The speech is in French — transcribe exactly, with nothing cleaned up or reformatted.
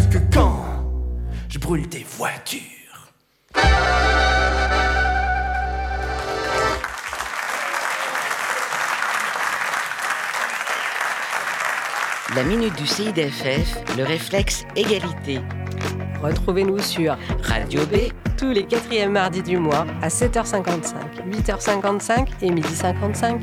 que quand je brûle des voitures. La minute du C I D F F, le réflexe égalité. Retrouvez-nous sur Radio B, tous les quatrièmes mardis du mois à sept heures cinquante-cinq, huit heures cinquante-cinq et midi cinquante-cinq.